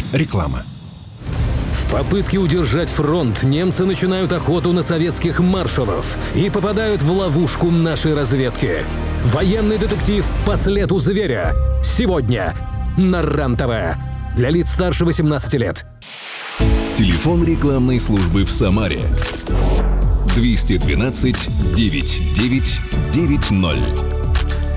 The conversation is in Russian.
Реклама. В попытке удержать фронт немцы начинают охоту на советских маршалов и попадают в ловушку нашей разведки. Военный детектив «По следу зверя» сегодня на РЕН-ТВ. Для лиц старше 18 лет. Телефон рекламной службы в Самаре 212 9990.